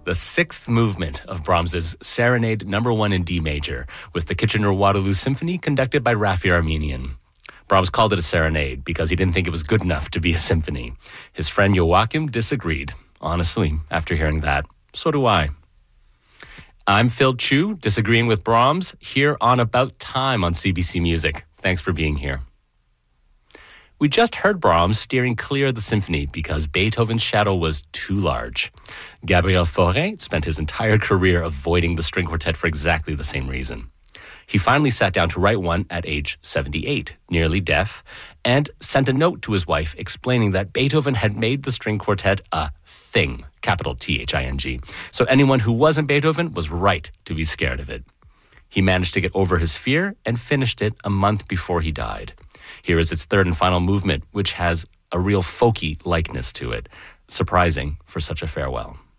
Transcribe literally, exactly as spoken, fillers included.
the sixth movement of Brahms's Serenade Number One in D major, with the Kitchener-Waterloo Symphony conducted by Raffi Armenian. Brahms called it a serenade because he didn't think it was good enough to be a symphony. His friend Joachim disagreed. Honestly, after hearing that, so do I. I'm Phil Chu, disagreeing with Brahms, here on About Time on C B C Music. Thanks for being here. We just heard Brahms steering clear of the symphony because Beethoven's shadow was too large. Gabriel Fauré spent his entire career avoiding the string quartet for exactly the same reason. He finally sat down to write one at age seventy-eight, nearly deaf, and sent a note to his wife explaining that Beethoven had made the string quartet a thing, capital T H I N G. So anyone who wasn't Beethoven was right to be scared of it. He managed to get over his fear and finished it a month before he died. Here is its third and final movement, which has a real folky likeness to it. Surprising for such a farewell.